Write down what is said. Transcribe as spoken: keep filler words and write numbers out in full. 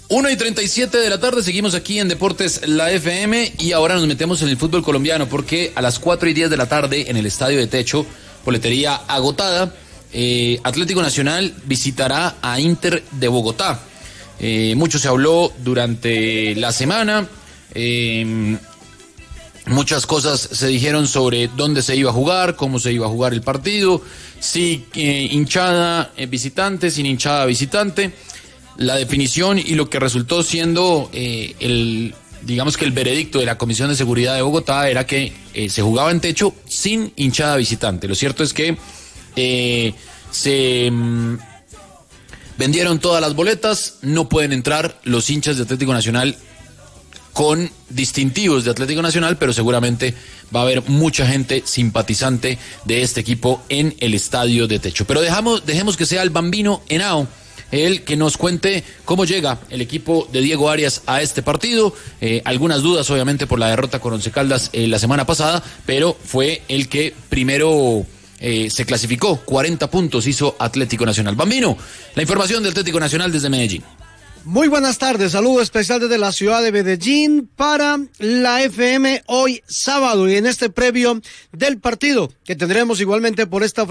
una y treinta y siete de la tarde, seguimos aquí en Deportes La F M y ahora nos metemos en el fútbol colombiano porque a las cuatro y diez de la tarde en el Estadio de Techo, boletería agotada, eh, Atlético Nacional visitará a Inter de Bogotá. Eh, mucho se habló durante la semana, eh, muchas cosas se dijeron sobre dónde se iba a jugar, cómo se iba a jugar el partido, si eh, hinchada eh, visitante, sin hinchada visitante. La definición y lo que resultó siendo eh, el, digamos que el veredicto de la Comisión de Seguridad de Bogotá era que eh, se jugaba en techo sin hinchada visitante. Lo cierto es que eh, se mmm, vendieron todas las boletas, no pueden entrar los hinchas de Atlético Nacional con distintivos de Atlético Nacional, pero seguramente va a haber mucha gente simpatizante de este equipo en el Estadio de Techo. Pero dejamos, dejemos que sea el Bambino Henao el que nos cuente cómo llega el equipo de Diego Arias a este partido. Eh, algunas dudas, obviamente, por la derrota con Once Caldas eh, la semana pasada, pero fue el que primero eh, se clasificó. cuarenta puntos hizo Atlético Nacional. Bambino, la información de Atlético Nacional desde Medellín. Muy buenas tardes, saludo especial desde la ciudad de Medellín para la F M hoy sábado y en este previo del partido que tendremos igualmente por esta